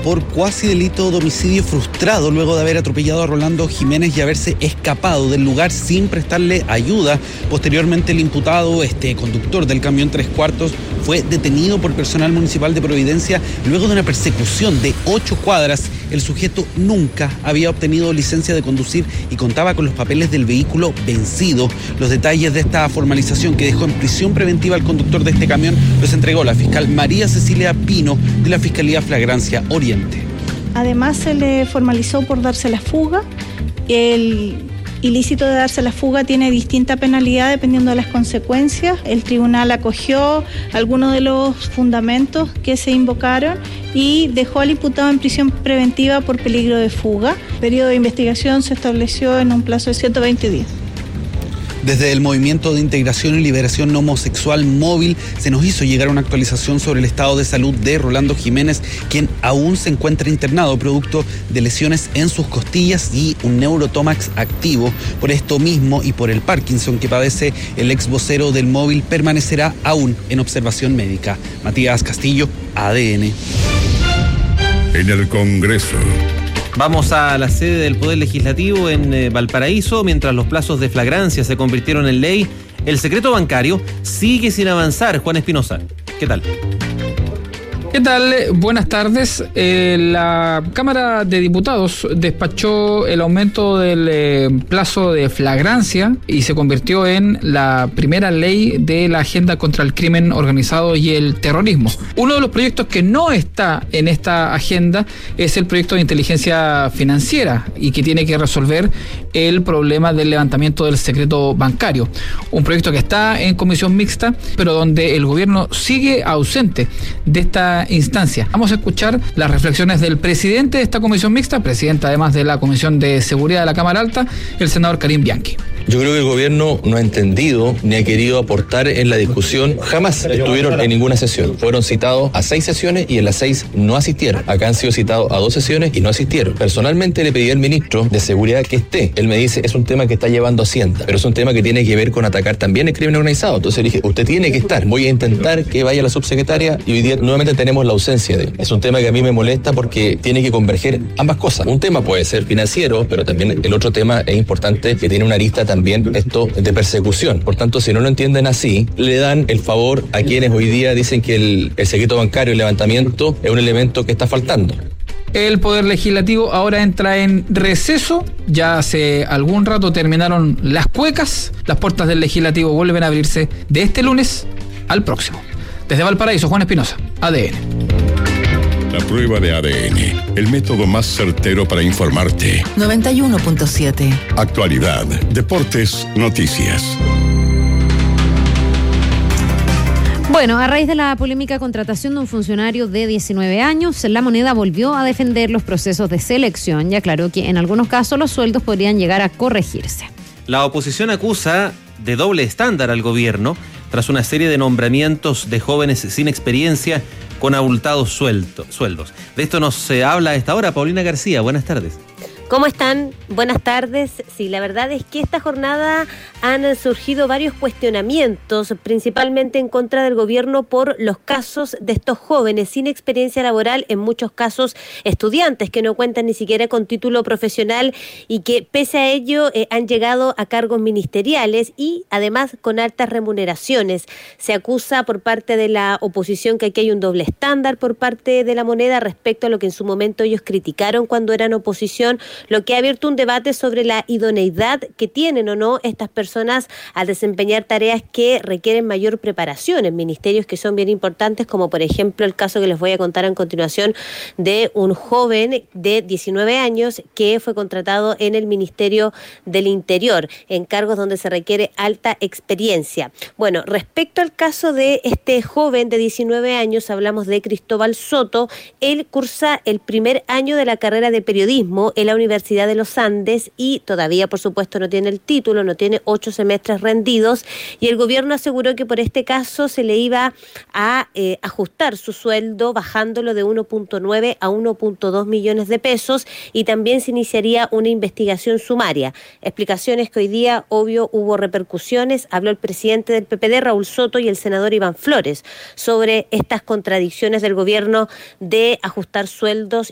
por cuasi delito de homicidio frustrado luego de haber atropellado a Rolando Jiménez y haberse escapado del lugar sin prestarle ayuda. Posteriormente el imputado, conductor del camión 3/4, fue detenido por personal municipal de Providencia luego de una persecución de 8 cuadras. El sujeto nunca había obtenido licencia de conducir y contaba con los papeles del vehículo vencido. Los detalles de esta formalización que dejó en prisión preventiva al conductor de este camión los entregó la fiscal María Cecilia Pino de la Fiscalía Flagrancia Oriente. Además se le formalizó por darse la fuga. El ilícito de darse la fuga tiene distinta penalidad dependiendo de las consecuencias. El tribunal acogió algunos de los fundamentos que se invocaron y dejó al imputado en prisión preventiva por peligro de fuga. El periodo de investigación se estableció en un plazo de 120 días. Desde el Movimiento de Integración y Liberación Homosexual Móvil se nos hizo llegar una actualización sobre el estado de salud de Rolando Jiménez, quien aún se encuentra internado producto de lesiones en sus costillas y un neurotómax activo. Por esto mismo y por el Parkinson que padece, el ex vocero del Móvil permanecerá aún en observación médica. Matías Castillo, ADN. En el Congreso. Vamos a la sede del Poder Legislativo en Valparaíso. Mientras los plazos de flagrancia se convirtieron en ley, el secreto bancario sigue sin avanzar. Juan Espinosa, ¿qué tal? ¿Qué tal? Buenas tardes. La Cámara de Diputados despachó el aumento del plazo de flagrancia y se convirtió en la primera ley de la agenda contra el crimen organizado y el terrorismo. Uno de los proyectos que no está en esta agenda es el proyecto de inteligencia financiera y que tiene que resolver el problema del levantamiento del secreto bancario. Un proyecto que está en comisión mixta, pero donde el gobierno sigue ausente de esta instancia. Vamos a escuchar las reflexiones del presidente de esta comisión mixta, presidente además de la Comisión de Seguridad de la Cámara Alta, el senador Karim Bianchi. Yo creo que el gobierno no ha entendido ni ha querido aportar en la discusión. Jamás estuvieron en ninguna sesión. Fueron citados a 6 sesiones y en las 6 no asistieron. Acá han sido citados a 2 sesiones y no asistieron. Personalmente le pedí al ministro de Seguridad que esté. Él me dice, es un tema que está llevando Hacienda, pero es un tema que tiene que ver con atacar también el crimen organizado. Entonces le dije, usted tiene que estar. Voy a intentar que vaya la subsecretaria y hoy día nuevamente tenemos la ausencia de él. Es un tema que a mí me molesta porque tiene que converger ambas cosas. Un tema puede ser financiero, pero también el otro tema es importante que tiene una arista también esto de persecución. Por tanto, si no lo entienden así, le dan el favor a quienes hoy día dicen que el secreto bancario, el levantamiento, es un elemento que está faltando. El Poder Legislativo ahora entra en receso. Ya hace algún rato terminaron las cuecas. Las puertas del Legislativo vuelven a abrirse de este lunes al próximo. Desde Valparaíso, Juan Espinosa, ADN. La prueba de ADN, el método más certero para informarte. 91.7. Actualidad, deportes, noticias. Bueno, a raíz de la polémica contratación de un funcionario de 19 años, La Moneda volvió a defender los procesos de selección y aclaró que en algunos casos los sueldos podrían llegar a corregirse. La oposición acusa de doble estándar al gobierno tras una serie de nombramientos de jóvenes sin experiencia con abultados sueldos. De esto nos habla a esta hora Paulina García. Buenas tardes. ¿Cómo están? Buenas tardes. Sí, la verdad es que esta jornada han surgido varios cuestionamientos, principalmente en contra del gobierno por los casos de estos jóvenes sin experiencia laboral, en muchos casos estudiantes que no cuentan ni siquiera con título profesional y que pese a ello han llegado a cargos ministeriales y además con altas remuneraciones. Se acusa por parte de la oposición que aquí hay un doble estándar por parte de La Moneda respecto a lo que en su momento ellos criticaron cuando eran oposición, lo que ha abierto un debate sobre la idoneidad que tienen o no estas personas al desempeñar tareas que requieren mayor preparación en ministerios que son bien importantes, como por ejemplo el caso que les voy a contar a continuación de un joven de 19 años que fue contratado en el Ministerio del Interior, en cargos donde se requiere alta experiencia. Bueno, respecto al caso de este joven de 19 años, hablamos de Cristóbal Soto. Él cursa el primer año de la carrera de periodismo en la Universidad de los Andes y todavía, por supuesto, no tiene el título, no tiene 8 semestres rendidos y el gobierno aseguró que por este caso se le iba a ajustar su sueldo bajándolo de 1.9 a 1.2 millones de pesos y también se iniciaría una investigación sumaria. Explicaciones que hoy día, obvio, hubo repercusiones. Habló el presidente del PPD, Raúl Soto, y el senador Iván Flores sobre estas contradicciones del gobierno de ajustar sueldos